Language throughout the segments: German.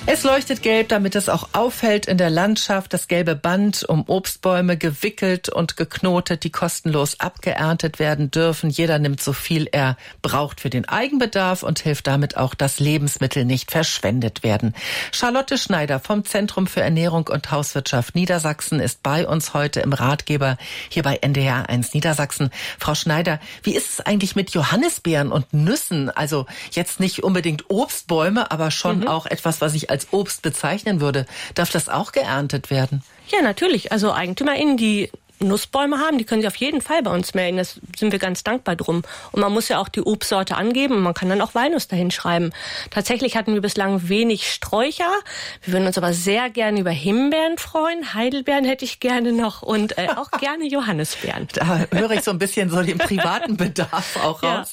Es leuchtet gelb, damit es auch auffällt in der Landschaft. Das gelbe Band um Obstbäume gewickelt und geknotet, die kostenlos abgeerntet werden dürfen. Jeder nimmt so viel er braucht für den Eigenbedarf und hilft damit auch, dass Lebensmittel nicht verschwendet werden. Charlotte Schneider vom Zentrum für Ernährung und Hauswirtschaft Niedersachsen ist bei uns heute im Ratgeber hier bei NDR 1 Niedersachsen. Frau Schneider, wie ist es eigentlich mit Johannisbeeren und Nüssen? Also jetzt nicht unbedingt Obstbäume, aber schon auch etwas, was ich als Obst bezeichnen würde. Darf das auch geerntet werden? Ja, natürlich. Also EigentümerInnen, die Nussbäume haben, die können sich auf jeden Fall bei uns melden. Das sind wir ganz dankbar drum. Und man muss ja auch die Obstsorte angeben und man kann dann auch Walnuss dahin schreiben. Tatsächlich hatten wir bislang wenig Sträucher. Wir würden uns aber sehr gerne über Himbeeren freuen. Heidelbeeren hätte ich gerne noch und auch gerne Johannisbeeren. Da höre ich so ein bisschen so den privaten Bedarf auch raus.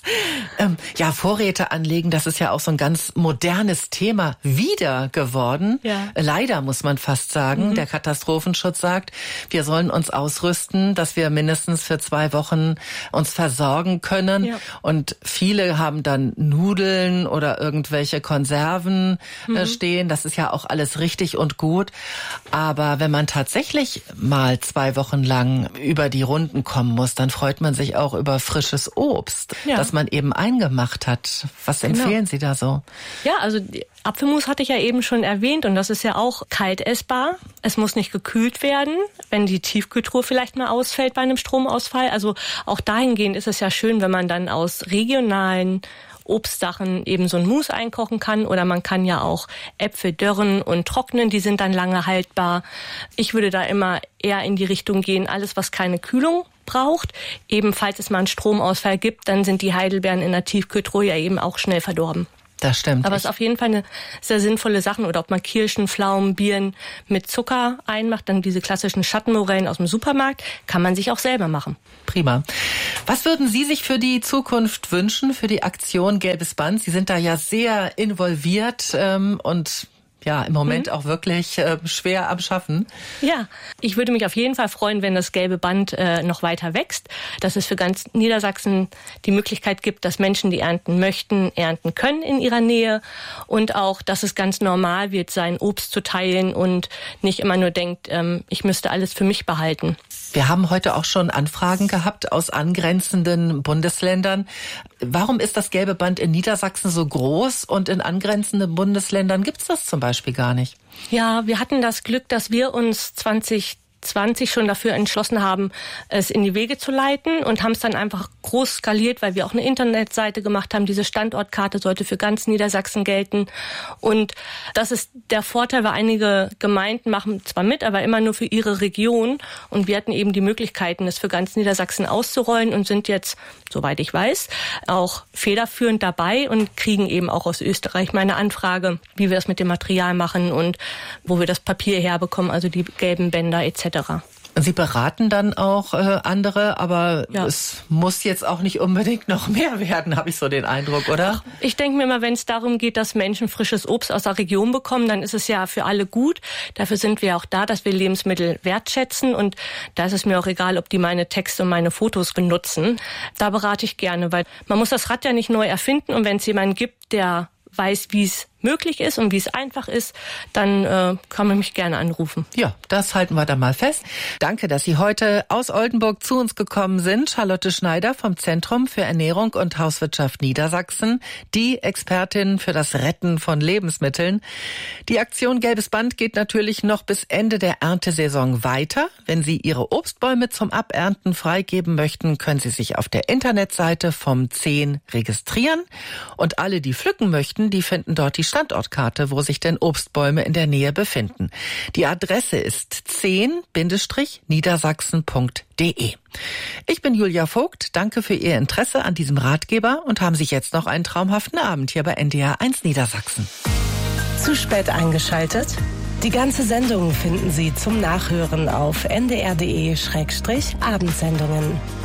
Ja, Vorräte anlegen, das ist ja auch so ein ganz modernes Thema wieder geworden. Ja. Leider muss man fast sagen. Der Katastrophenschutz sagt, wir sollen uns ausrüsten, dass wir mindestens für 2 Wochen uns versorgen können. Ja. Und viele haben dann Nudeln oder irgendwelche Konserven stehen. Das ist ja auch alles richtig und gut. Aber wenn man tatsächlich mal 2 Wochen lang über die Runden kommen muss, dann freut man sich auch über frisches Obst, das man eben eingemacht hat. Was empfehlen Sie da so? Ja, also Apfelmus hatte ich ja eben schon erwähnt und das ist ja auch kalt essbar. Es muss nicht gekühlt werden, wenn die Tiefkühltruhe vielleicht mal ausfällt bei einem Stromausfall. Also auch dahingehend ist es ja schön, wenn man dann aus regionalen Obstsachen eben so ein Mousse einkochen kann. Oder man kann ja auch Äpfel dörren und trocknen, die sind dann lange haltbar. Ich würde da immer eher in die Richtung gehen, alles was keine Kühlung braucht. Eben falls es mal einen Stromausfall gibt, dann sind die Heidelbeeren in der Tiefkühltruhe ja eben auch schnell verdorben. Das stimmt. Aber es ist auf jeden Fall eine sehr sinnvolle Sache. Oder ob man Kirschen, Pflaumen, Birnen mit Zucker einmacht, dann diese klassischen Schattenmorellen aus dem Supermarkt, kann man sich auch selber machen. Prima. Was würden Sie sich für die Zukunft wünschen, für die Aktion Gelbes Band? Sie sind da ja sehr involviert und ja, im Moment auch wirklich schwer am Schaffen. Ja, ich würde mich auf jeden Fall freuen, wenn das gelbe Band noch weiter wächst, dass es für ganz Niedersachsen die Möglichkeit gibt, dass Menschen, die ernten möchten, ernten können in ihrer Nähe und auch, dass es ganz normal wird, sein Obst zu teilen und nicht immer nur denkt, ich müsste alles für mich behalten. Wir haben heute auch schon Anfragen gehabt aus angrenzenden Bundesländern. Warum ist das gelbe Band in Niedersachsen so groß und in angrenzenden Bundesländern gibt es das zum Beispiel gar nicht? Ja, wir hatten das Glück, dass wir uns 2020 schon dafür entschlossen haben, es in die Wege zu leiten und haben es dann einfach groß skaliert, weil wir auch eine Internetseite gemacht haben. Diese Standortkarte sollte für ganz Niedersachsen gelten. Und das ist der Vorteil, weil einige Gemeinden machen zwar mit, aber immer nur für ihre Region. Und wir hatten eben die Möglichkeiten, es für ganz Niedersachsen auszurollen und sind jetzt, soweit ich weiß, auch federführend dabei und kriegen eben auch aus Österreich mal eine Anfrage, wie wir das mit dem Material machen und wo wir das Papier herbekommen, also die gelben Bänder etc. Sie beraten dann auch andere, aber es muss jetzt auch nicht unbedingt noch mehr werden, habe ich so den Eindruck, oder? Ich denke mir immer, wenn es darum geht, dass Menschen frisches Obst aus der Region bekommen, dann ist es ja für alle gut. Dafür sind wir auch da, dass wir Lebensmittel wertschätzen und da ist es mir auch egal, ob die meine Texte und meine Fotos benutzen. Da berate ich gerne, weil man muss das Rad ja nicht neu erfinden und wenn es jemanden gibt, der weiß, wie es möglich ist und wie es einfach ist, dann kann man mich gerne anrufen. Ja, das halten wir dann mal fest. Danke, dass Sie heute aus Oldenburg zu uns gekommen sind. Charlotte Schneider vom Zentrum für Ernährung und Hauswirtschaft Niedersachsen, die Expertin für das Retten von Lebensmitteln. Die Aktion Gelbes Band geht natürlich noch bis Ende der Erntesaison weiter. Wenn Sie Ihre Obstbäume zum Abernten freigeben möchten, können Sie sich auf der Internetseite vom 10 registrieren. Und alle, die pflücken möchten, die finden dort die Standortkarte, wo sich denn Obstbäume in der Nähe befinden. Die Adresse ist 10-niedersachsen.de. Ich bin Julia Vogt, danke für Ihr Interesse an diesem Ratgeber und haben Sie jetzt noch einen traumhaften Abend hier bei NDR 1 Niedersachsen. Zu spät eingeschaltet? Die ganze Sendung finden Sie zum Nachhören auf ndr.de/abendsendungen.